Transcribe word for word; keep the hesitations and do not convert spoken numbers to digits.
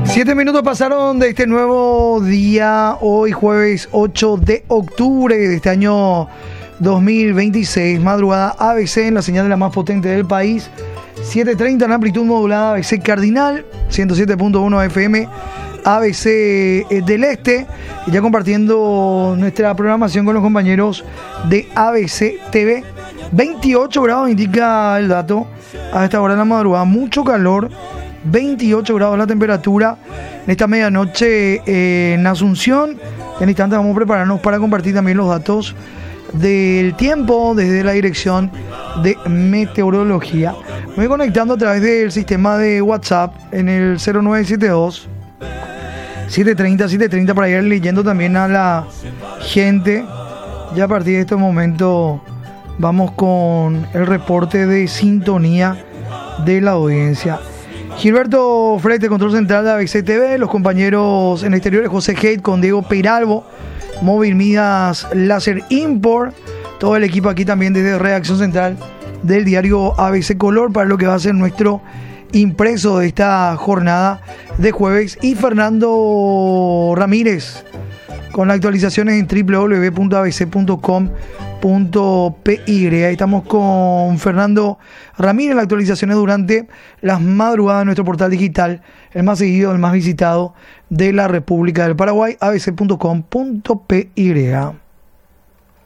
Siete minutos pasaron de este nuevo día, hoy jueves ocho de octubre de este año dos mil veintiséis, madrugada A B C en la señal de la más potente del país, siete treinta en amplitud modulada A B C Cardinal, ciento siete punto uno F M A B C del Este, y ya compartiendo nuestra programación con los compañeros de A B C T V. veintiocho grados indica el dato a esta hora de la madrugada, mucho calor. veintiocho grados la temperatura en esta medianoche eh, en Asunción. En instantes vamos a prepararnos para compartir también los datos del tiempo desde la dirección de meteorología. Me voy conectando a través del sistema de WhatsApp en el cero nueve siete dos, siete treinta, siete treinta para ir leyendo también a la gente. Ya a partir de este momento vamos con el reporte de sintonía de la audiencia. Gilberto Frete, control central de A B C T V, los compañeros en exteriores José Haidt con Diego Peralvo, Móvil Midas Láser Import, todo el equipo aquí también desde redacción central del diario A B C Color para lo que va a ser nuestro impreso de esta jornada de jueves, y Fernando Ramírez con las actualizaciones en doble u doble u doble u punto a b c punto com punto p y. Ahí estamos con Fernando Ramírez, las actualizaciones durante las madrugadas de nuestro portal digital, el más seguido, el más visitado de la República del Paraguay, a b c punto com punto p y.